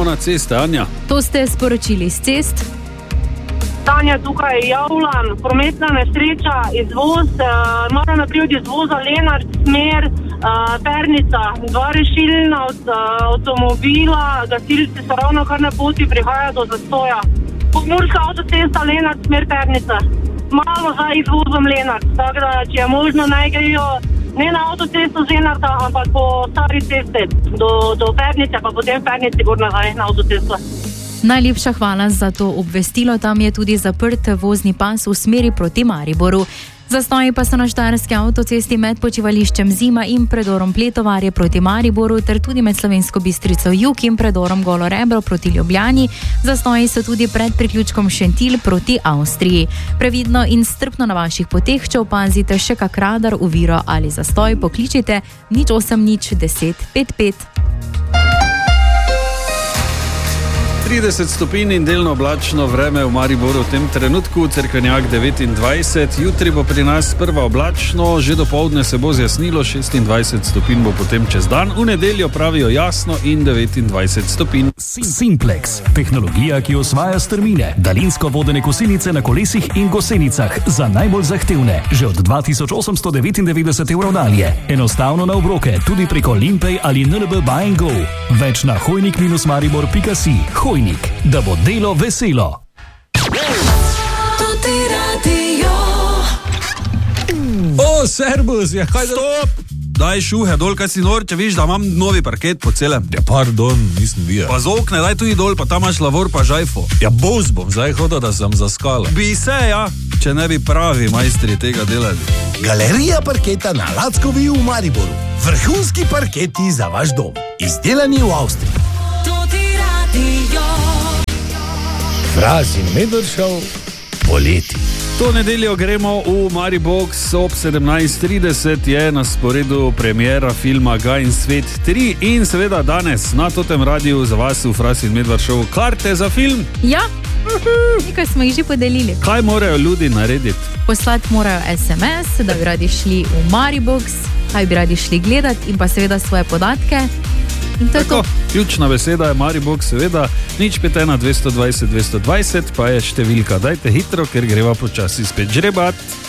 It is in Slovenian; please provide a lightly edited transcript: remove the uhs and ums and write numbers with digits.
na ceste, Anja. To ste sporočili z cest. Tanja, tukaj je Javlan, prometna nesreča, izvoz, mora naprej izvoza Lenart, smer, Pernica, 2 rešilna avtomobila, gasilci so ravno kar na poti, prihaja do zastoja. Pomurska avtocesta, Lenart, smer Pernica. Malo za izvozom Lenart, tako da, če je možno, naj grejo ne na avtocesto z Lenarta, ampak po stari ceste do Pernice, pa potem Pernici gor nazaj na avtocesto. Najlepša hvala za to obvestilo. Tam je tudi zaprt vozni pas v smeri proti Mariboru. Zastoji pa so na štajerski avtocesti med počivališčem Zima in predorom Pletovarje proti Mariboru ter tudi med Slovensko Bistrico Jug in predorom Golo Rebro proti Ljubljani. Zastoji so tudi pred priključkom Šentilj proti Avstriji. Previdno in strpno na vaših poteh, če opazite še kak radar, oviro ali zastoj, pokličite 0800 10 55. 30 stopinj in delno oblačno vreme v Mariboru v tem trenutku, Cerkvenjak 29, jutri bo pri nas prva oblačno, že dopoldne se bo zjasnilo, 26 stopinj bo potem čez dan, v nedeljo pravijo jasno in 29 stopinj. Simplex, tehnologija, ki osvaja strmine, daljinsko vodene kosilnice na kolesih in gosenicah za najbolj zahtevne, že od 2899 evrov dalje. Enostavno na obroke, tudi preko Limpay ali NLB Buy & Go. Več na hojnik-maribor.si. Hojnik, da bo delo veselo. O, servus, ja, kaj stop! Daj šuhe dol, kaj si nor, če viš, da imam novi parket po celem. Ja, pardon, nisem videl. Pa z okne, daj tudi dol, pa tam imaš lavor pa žajfo. Ja, boz bom zdaj hodil, da sem zaskala. Bi se, ja, če ne bi pravi majstri tega delali. Galerija parketa na Lackovi v Mariboru. Vrhunski parketi za vaš dom. Izdelani v Avstriji. Fras in Medvršov, poleti. To nedeljo gremo v Maribox, ob 17:30 je na sporedu premiera filma Gaj in svet 3 in seveda danes na totem radiju za vas v Fras in Medvršov karte za film. Ja, nekaj smo jih že podelili. Kaj morajo ljudi narediti? Poslati morajo SMS, da bi radi šli v Maribox, kaj bi radi šli gledati in pa seveda svoje podatke. Tako, ključna beseda je Maribox, seveda, 051 220 220, pa je številka. Dajte hitro, ker greva počasi spet žrebat.